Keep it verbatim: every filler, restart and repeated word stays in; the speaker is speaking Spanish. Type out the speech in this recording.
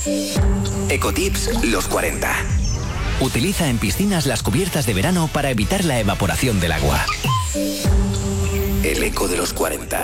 Ecotips los cuarenta. Utiliza en piscinas las cubiertas de verano para evitar la evaporación del agua. El eco de los cuarenta.